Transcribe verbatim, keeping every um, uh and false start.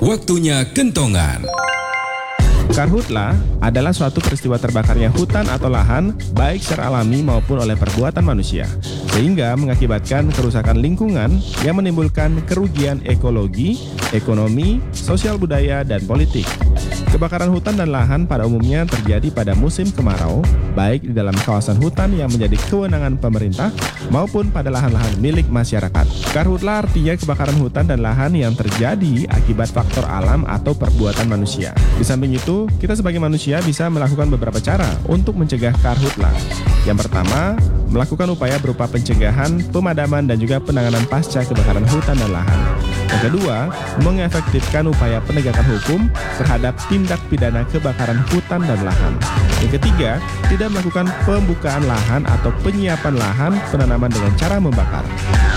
Waktunya kentongan. Karhutla adalah suatu peristiwa terbakarnya hutan atau lahan, baik secara alami maupun oleh perbuatan manusia, sehingga mengakibatkan kerusakan lingkungan yang menimbulkan kerugian ekologi, ekonomi, sosial budaya, dan politik. Kebakaran hutan dan lahan pada umumnya terjadi pada musim kemarau, baik di dalam kawasan hutan yang menjadi kewenangan pemerintah maupun pada lahan-lahan milik masyarakat. Karhutla artinya kebakaran hutan dan lahan yang terjadi akibat faktor alam atau perbuatan manusia. Di samping itu, kita sebagai manusia bisa melakukan beberapa cara untuk mencegah karhutla. Yang pertama, melakukan upaya berupa pencegahan, pemadaman, dan juga penanganan pasca kebakaran hutan dan lahan. Yang kedua, mengefektifkan upaya penegakan hukum terhadap tindak pidana kebakaran hutan dan lahan. Yang ketiga, tidak melakukan pembukaan lahan atau penyiapan lahan penanaman dengan cara membakar.